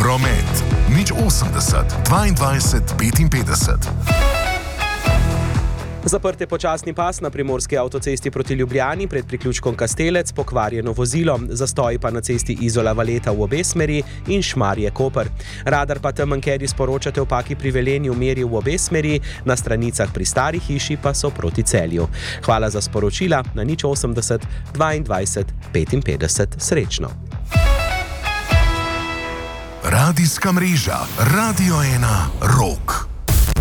Promet. 080 22 55. Zaprt je počasni pas na primorski avtocesti proti Ljubljani pred priključkom Kastelec, pokvarjeno vozilo, zastoji pa na cesti Izola-Valeta v obe smeri in Šmarje-Koper. Radar pa Temenkeri sporočate v Paki pri Velenju meri v obe smeri, na stranicah pri Stari hiši pa so proti Celju. Hvala za sporočila na 080 22 55. Srečno. Radijska mreža Radio 1 Rock.